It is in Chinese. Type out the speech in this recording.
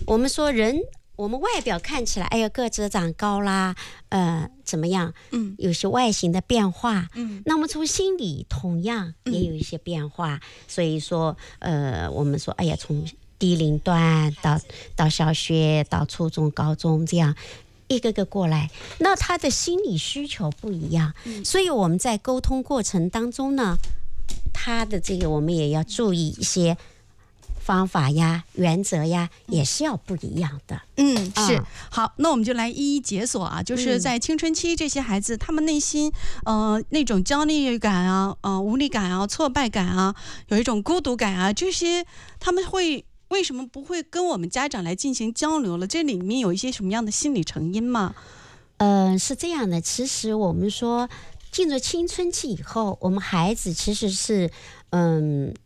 我们说人，我们外表看起来，哎呀，个子长高啦，怎么样？有些外形的变化。那么从心理同样也有一些变化。所以说，我们说，哎呀，从低龄段到小学，到初中、高中这样。一个个过来，那他的心理需求不一样，所以我们在沟通过程当中呢，他的这个我们也要注意一些方法呀、原则呀，也是要不一样的。 是。好，那我们就来一一解锁啊，就是在青春期这些孩子，他们内心那种焦虑感啊、无力感啊、挫败感啊，有一种孤独感啊，这些他们会。为什么不会跟我们家长来进行交流了？这里面有一些什么样的心理成因吗？ 是这样的，其实我们说进入青春期以后，我们孩子其实是